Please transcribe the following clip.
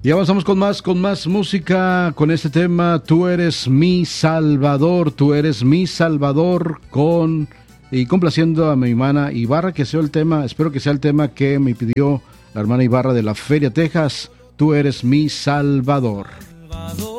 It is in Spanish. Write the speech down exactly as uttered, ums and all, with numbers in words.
Y avanzamos con más, con más música, con este tema, Tú eres mi Salvador, tú eres mi Salvador, con y complaciendo a mi hermana Ibarra, que sea el tema, espero que sea el tema que me pidió la hermana Ibarra de la Feria, Texas, Tú eres mi Salvador.